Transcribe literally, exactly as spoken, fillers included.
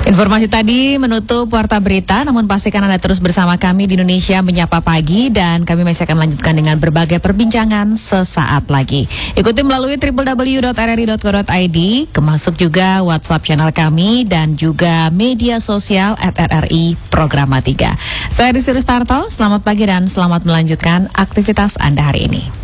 Informasi tadi menutup Warta Berita, namun pastikan Anda terus bersama kami di Indonesia Menyapa Pagi dan kami masih akan lanjutkan dengan berbagai perbincangan sesaat lagi. Ikuti melalui w w w dot r r i dot co dot i d, kemasuk juga WhatsApp channel kami dan juga media sosial at R R I Programa tiga. Saya Rizky Rustarto, selamat pagi dan selamat melanjutkan aktivitas Anda hari ini.